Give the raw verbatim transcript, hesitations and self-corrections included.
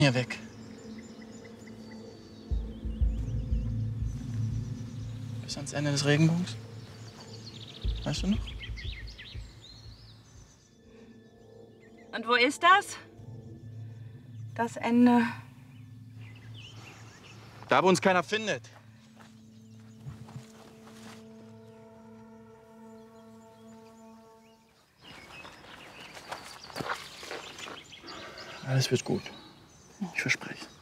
Hier weg. Bis ans Ende des Regenbogens. Weißt du noch? Und wo ist das? Das Ende. Da, wo uns keiner findet. Alles wird gut. Ich verspreche.